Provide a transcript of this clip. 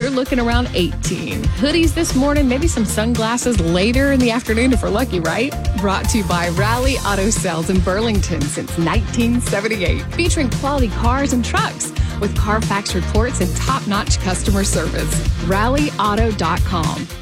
you're looking around 18. Hoodies this morning, maybe some sunglasses later in the afternoon if we're lucky, right? Brought to you by Rally Auto Sales in Burlington since 1978, featuring quality cars and trucks with Carfax reports and top-notch customer service. RallyAuto.com.